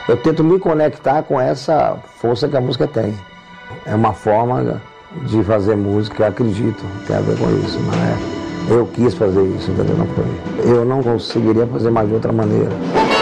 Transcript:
Eu tento me conectar com essa força que a música tem. É uma forma de fazer música, acredito, tem a ver com isso, não é? Eu quis fazer isso, entendeu? Não foi. Eu não conseguiria fazer mais de outra maneira.